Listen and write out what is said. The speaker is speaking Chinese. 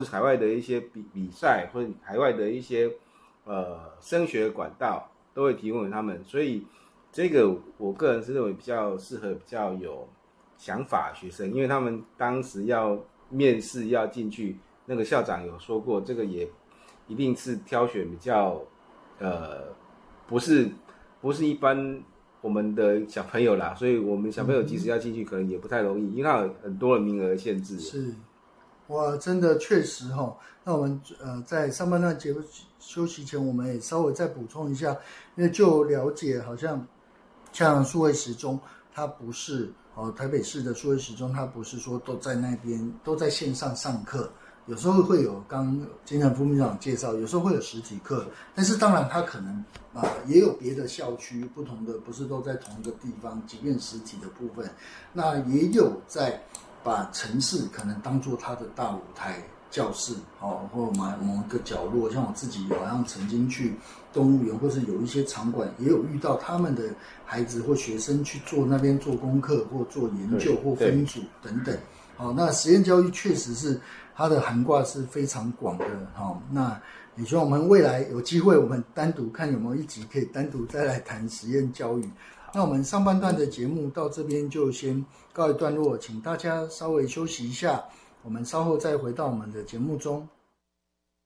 海外的一些比赛或者海外的一些升学管道都会提供给他们，所以这个我个人是认为比较适合比较有想法的学生，因为他们当时要面试要进去，那个校长有说过，这个也一定是挑选比较不是一般我们的小朋友啦，所以我们小朋友即使要进去，可能也不太容易，因为它有很多的名额限制。 是，哇，真的确实那我们在上半段节目休息前，我们也稍微再补充一下，因为就了解，好像像数位时钟，它不是台北市的数位时钟，它不是说都在那边都在线上上课。有时候会有刚金城副秘书长介绍，有时候会有实体课，但是当然它可能也有别的校区，不同的不是都在同一个地方，即便实体的部分，那也有在把城市可能当作它的大舞台教室或某一个角落，像我自己好像曾经去动物园，或是有一些场馆也有遇到他们的孩子或学生去那边做功课或做研究或分组等等。那实验教育确实是它的涵盖是非常广的那也希望我们未来有机会，我们单独看有没有一集可以单独再来谈实验教育。那我们上半段的节目到这边就先告一段落，请大家稍微休息一下，我们稍后再回到我们的节目中。